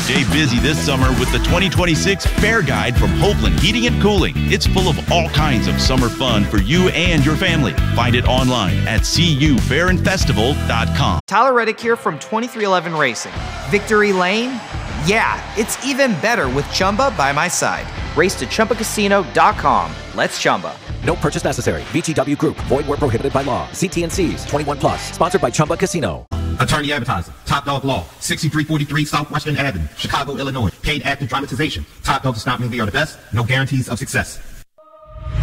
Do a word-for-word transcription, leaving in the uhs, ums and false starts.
Stay busy this summer with the twenty twenty-six Fair Guide from Hopeland Heating and Cooling. It's full of all kinds of summer fun for you and your family. Find it online at c u fair and festival dot com. Tyler Reddick here from twenty-three eleven Racing. Victory Lane? Yeah, it's even better with Chumba by my side. Race to Chumba Casino dot com. Let's Chumba. No purchase necessary. V G W Group. Void where prohibited by law. See T and C's. twenty-one plus. Sponsored by Chumba Casino. Attorney Advertising. Top Dog Law. sixty-three forty-three Southwestern Avenue, Chicago, Illinois. Paid active dramatization. Top Dog does not mean they are the best. No guarantees of success.